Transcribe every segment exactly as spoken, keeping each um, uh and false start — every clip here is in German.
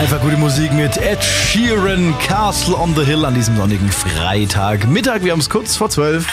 Einfach gute Musik mit Ed Sheeran, Castle on the Hill an diesem sonnigen Freitagmittag. Wir haben es kurz vor zwölf.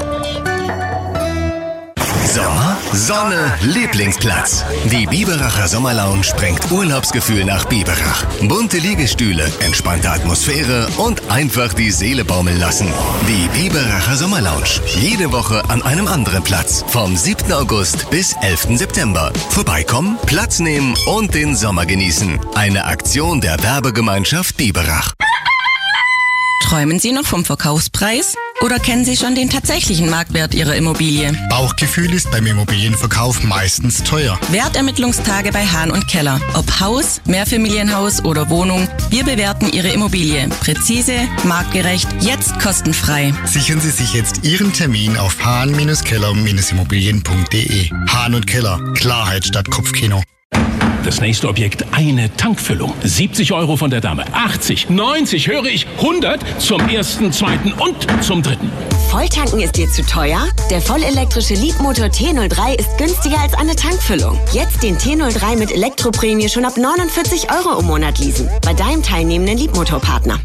Sommer, Sonne, Lieblingsplatz. Die Biberacher Sommerlounge bringt Urlaubsgefühl nach Biberach. Bunte Liegestühle, entspannte Atmosphäre und einfach die Seele baumeln lassen. Die Biberacher Sommerlounge. Jede Woche an einem anderen Platz. Vom siebten August bis elften September. Vorbeikommen, Platz nehmen und den Sommer genießen. Eine Aktion der Werbegemeinschaft Biberach. Träumen Sie noch vom Verkaufspreis? Oder kennen Sie schon den tatsächlichen Marktwert Ihrer Immobilie? Bauchgefühl ist beim Immobilienverkauf meistens teuer. Wertermittlungstage bei Hahn und Keller. Ob Haus, Mehrfamilienhaus oder Wohnung, wir bewerten Ihre Immobilie. Präzise, marktgerecht, jetzt kostenfrei. Sichern Sie sich jetzt Ihren Termin auf hahn Keller Immobilien punkt de. Hahn und Keller. Klarheit statt Kopfkino. Das nächste Objekt, eine Tankfüllung. siebzig Euro von der Dame. achtzig, neunzig, höre ich, hundert zum ersten, zweiten und zum dritten. Volltanken ist dir zu teuer? Der vollelektrische Leapmotor T null drei ist günstiger als eine Tankfüllung. Jetzt den T null drei mit Elektroprämie schon ab neunundvierzig Euro im Monat leasen. Bei deinem teilnehmenden Leapmotor-Partner.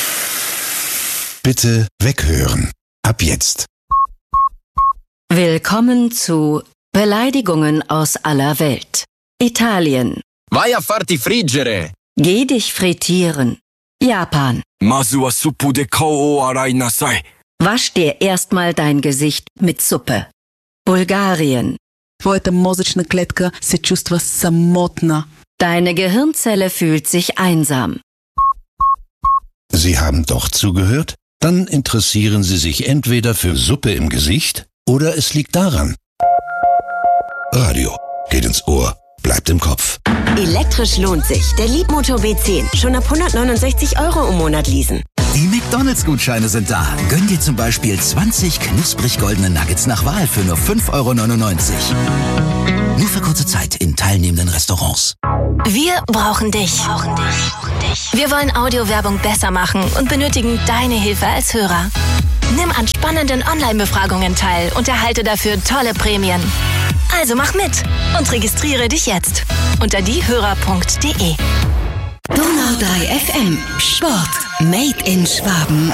Bitte weghören. Ab jetzt. Willkommen zu Beleidigungen aus aller Welt. Italien. Vai a farti friggere. Geh dich frittieren. Japan. Masu wa suppu de kao o arai nasai. Wasch dir erstmal dein Gesicht mit Suppe. Bulgarien. Твоята мозъчна клетка се чувства самотна. Deine Gehirnzelle fühlt sich einsam. Sie haben doch zugehört? Dann interessieren Sie sich entweder für Suppe im Gesicht oder es liegt daran. Radio geht ins Ohr. Bleibt im Kopf. Elektrisch lohnt sich. Der Leapmotor B zehn. Schon ab hundertneunundsechzig Euro im Monat leasen. Die McDonalds-Gutscheine sind da. Gönn dir zum Beispiel zwanzig knusprig goldene Nuggets nach Wahl für nur fünf Euro neunundneunzig. Nur für kurze Zeit in teilnehmenden Restaurants. Wir brauchen dich. Brauchen dich. Wir wollen Audiowerbung besser machen und benötigen deine Hilfe als Hörer. Nimm an spannenden Online-Befragungen teil und erhalte dafür tolle Prämien. Also mach mit und registriere dich jetzt unter diehörer punkt de. Donau drei F M. Sport. Made in Schwaben.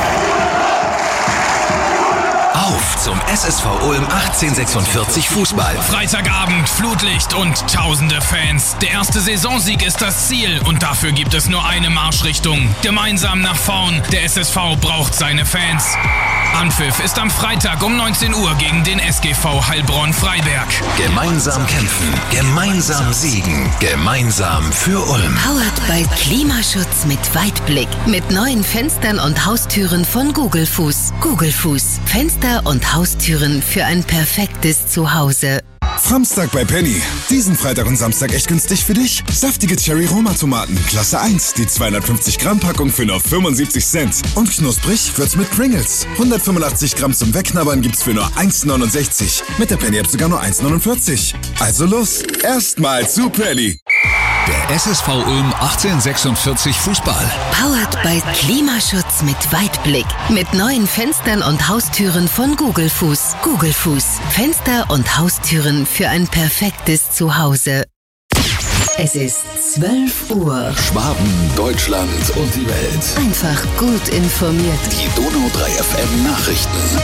Auf zum S S V Ulm achtzehnhundertsechsundvierzig Fußball. Freitagabend, Flutlicht und tausende Fans. Der erste Saisonsieg ist das Ziel und dafür gibt es nur eine Marschrichtung. Gemeinsam nach vorn. Der S S V braucht seine Fans. Anpfiff ist am Freitag um neunzehn Uhr gegen den S G V Heilbronn-Freiberg. Gemeinsam kämpfen, gemeinsam siegen, gemeinsam für Ulm. Powered by Klimaschutz mit Weitblick. Mit neuen Fenstern und Haustüren von Gugelfuß. Gugelfuß. Fenster und Haustüren für ein perfektes Zuhause. Samstag bei Penny. Diesen Freitag und Samstag echt günstig für dich. Saftige Cherry-Roma-Tomaten, Klasse eins. Die zweihundertfünfzig Gramm Packung für nur fünfundsiebzig Cent. Und knusprig wird's mit Pringles. hundertfünfundachtzig Gramm zum Wegknabbern gibt's für nur eins neunundsechzig. Mit der Penny-App sogar nur eins neunundvierzig. Also los, erstmal zu Penny. Der S S V Ulm achtzehnhundertsechsundvierzig Fußball. Powered by Klimaschutz mit Weitblick. Mit neuen Fenstern und Haustüren von Gugelfuß. Gugelfuß. Fenster und Haustüren für ein perfektes Zuhause. Es ist zwölf Uhr. Schwaben, Deutschland und die Welt. Einfach gut informiert. Die Donau drei F M Nachrichten.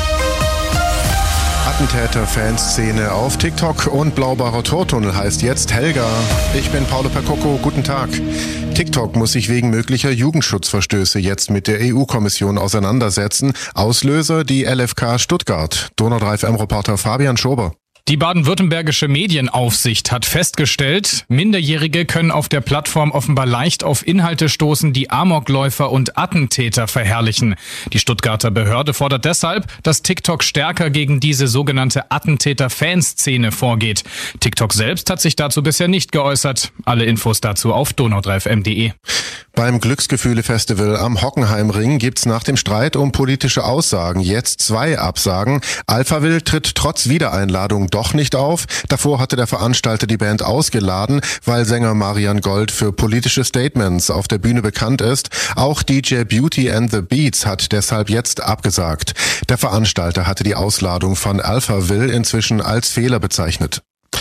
Attentäter-Fanszene auf TikTok und Blaubarer Tortunnel heißt jetzt Helga. Ich bin Paolo Percocco, guten Tag. TikTok muss sich wegen möglicher Jugendschutzverstöße jetzt mit der E U-Kommission auseinandersetzen. Auslöser die L F K Stuttgart. Donau drei F M-Reporter Fabian Schober. Die baden-württembergische Medienaufsicht hat festgestellt, Minderjährige können auf der Plattform offenbar leicht auf Inhalte stoßen, die Amokläufer und Attentäter verherrlichen. Die Stuttgarter Behörde fordert deshalb, dass TikTok stärker gegen diese sogenannte Attentäter-Fanszene vorgeht. TikTok selbst hat sich dazu bisher nicht geäußert. Alle Infos dazu auf donau drei f m punkt de. Beim Glücksgefühle-Festival am Hockenheimring gibt's nach dem Streit um politische Aussagen jetzt zwei Absagen. Alphaville tritt trotz Wiedereinladung doch nicht auf. Davor hatte der Veranstalter die Band ausgeladen, weil Sänger Marian Gold für politische Statements auf der Bühne bekannt ist. Auch D J Beauty and the Beats hat deshalb jetzt abgesagt. Der Veranstalter hatte die Ausladung von Alphaville inzwischen als Fehler bezeichnet.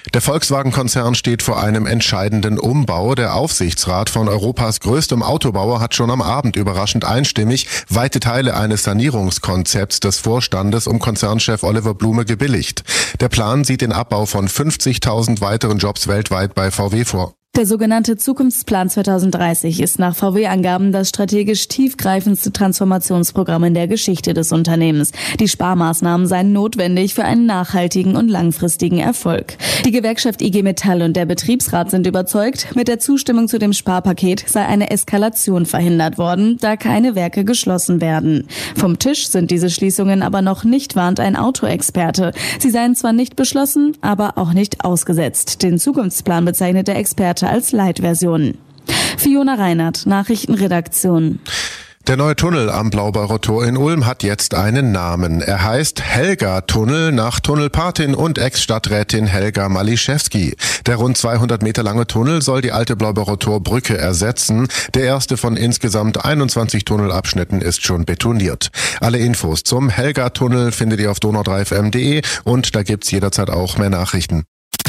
Der Volkswagen-Konzern steht vor einem entscheidenden Umbau. Der Aufsichtsrat von Europas größtem Autobauer hat schon am Abend überraschend einstimmig weite Teile eines Sanierungskonzepts des Vorstandes um Konzernchef Oliver Blume gebilligt. Der Plan sieht den Abbau von fünfzigtausend weiteren Jobs weltweit bei V W vor. Der sogenannte Zukunftsplan zweitausenddreißig ist nach V W-Angaben das strategisch tiefgreifendste Transformationsprogramm in der Geschichte des Unternehmens. Die Sparmaßnahmen seien notwendig für einen nachhaltigen und langfristigen Erfolg. Die Gewerkschaft I G Metall und der Betriebsrat sind überzeugt, mit der Zustimmung zu dem Sparpaket sei eine Eskalation verhindert worden, da keine Werke geschlossen werden. Vom Tisch sind diese Schließungen aber noch nicht, warnt ein Autoexperte. Sie seien zwar nicht beschlossen, aber auch nicht ausgesetzt. Den Zukunftsplan bezeichnet der Experte als Light-Version. Fiona Reinhardt, Nachrichtenredaktion. Der neue Tunnel am Blaubeurer Tor in Ulm hat jetzt einen Namen. Er heißt Helga-Tunnel nach Tunnelpatin und Ex-Stadträtin Helga Maliszewski. Der rund zweihundert Meter lange Tunnel soll die alte Blaubeurer Tor-Brücke ersetzen. Der erste von insgesamt einundzwanzig Tunnelabschnitten ist schon betoniert. Alle Infos zum Helga-Tunnel findet ihr auf donau drei f m punkt d e und da gibt's jederzeit auch mehr Nachrichten.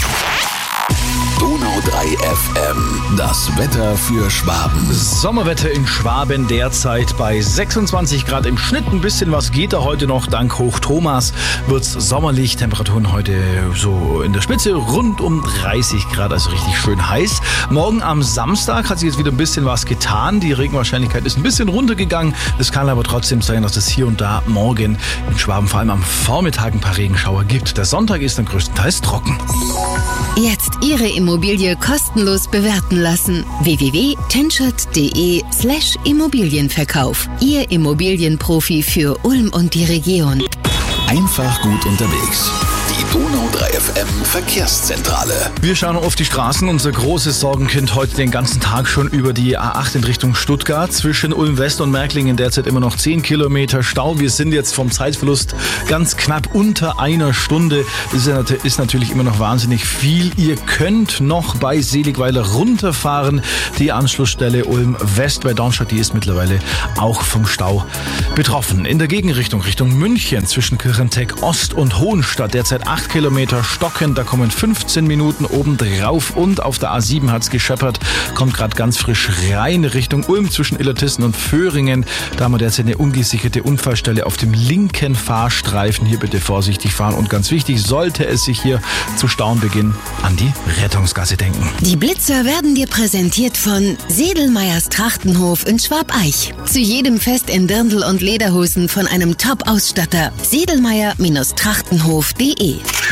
Donau drei F M, das Wetter für Schwaben. Sommerwetter in Schwaben derzeit bei sechsundzwanzig Grad im Schnitt. Ein bisschen was geht da heute noch. Dank Hoch Thomas wird's sommerlich. Temperaturen heute so in der Spitze rund um dreißig Grad, also richtig schön heiß. Morgen am Samstag hat sich jetzt wieder ein bisschen was getan. Die Regenwahrscheinlichkeit ist ein bisschen runtergegangen. Es kann aber trotzdem sein, dass es hier und da morgen in Schwaben vor allem am Vormittag ein paar Regenschauer gibt. Der Sonntag ist dann größtenteils trocken. Jetzt Ihre Immobilie kostenlos bewerten lassen. w w w punkt tenschert punkt d e slash Immobilienverkauf. Ihr Immobilienprofi für Ulm und die Region. Einfach gut unterwegs. Die Donau drei F M Verkehrszentrale. Wir schauen auf die Straßen. Unser großes Sorgenkind heute den ganzen Tag schon über die A acht in Richtung Stuttgart. Zwischen Ulm West und Märklingen derzeit immer noch zehn Kilometer Stau. Wir sind jetzt vom Zeitverlust ganz knapp unter einer Stunde. Das ist natürlich immer noch wahnsinnig viel. Ihr könnt noch bei Seligweiler runterfahren. Die Anschlussstelle Ulm West bei Darmstadt, die ist mittlerweile auch vom Stau betroffen. In der Gegenrichtung, Richtung München, zwischen Kirchenteck Ost und Hohenstadt derzeit acht Kilometer stocken, da kommen fünfzehn Minuten obendrauf und auf der A sieben hat's gescheppert, kommt gerade ganz frisch rein Richtung Ulm zwischen Illertissen und Föhringen. Da haben wir derzeit eine ungesicherte Unfallstelle auf dem linken Fahrstreifen. Hier bitte vorsichtig fahren und ganz wichtig, sollte es sich hier zu stauen beginnen, an die Rettungsgasse denken. Die Blitzer werden dir präsentiert von Sedelmeyers Trachtenhof in Schwabeich. Zu jedem Fest in Dirndl und Lederhosen von einem Top-Ausstatter. sedelmeyer Trachtenhof punkt d e.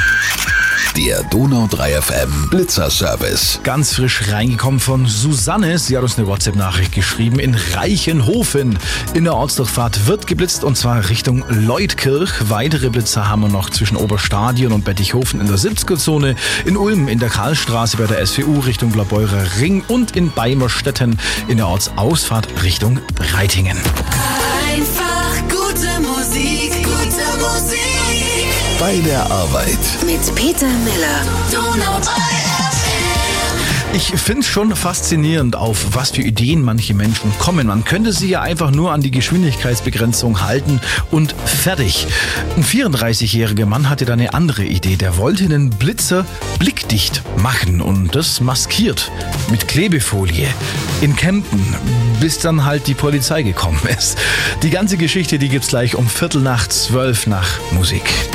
Der Donau drei F M Blitzer-Service. Ganz frisch reingekommen von Susanne. Sie hat uns eine WhatsApp-Nachricht geschrieben. In Reichenhofen in der Ortsdurchfahrt wird geblitzt und zwar Richtung Leutkirch. Weitere Blitzer haben wir noch zwischen Oberstadion und Bettichhofen in der siebziger-Zone. In Ulm in der Karlstraße bei der S W U Richtung Blaubeurer Ring und in Beimerstetten in der Ortsausfahrt Richtung Reitingen. Einfach gute Musik, gute Musik. Bei der Arbeit. Mit Peter Miller. Donau drei F M. Ich finde es schon faszinierend, auf was für Ideen manche Menschen kommen. Man könnte sie ja einfach nur an die Geschwindigkeitsbegrenzung halten und fertig. Ein vierunddreißigjähriger Mann hatte da eine andere Idee. Der wollte den Blitzer blickdicht machen und das maskiert mit Klebefolie in Kempten, bis dann halt die Polizei gekommen ist. Die ganze Geschichte, die gibt's gleich um Viertel nach zwölf nach Musik.